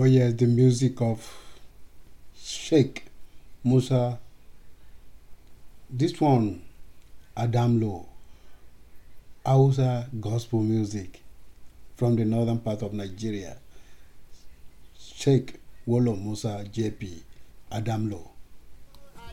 Oh yes, the music of Sheikh Musa. This one, Adam Low, Hausa gospel music from the northern part of Nigeria. Sheikh Wolo Musa JP, Adam Low.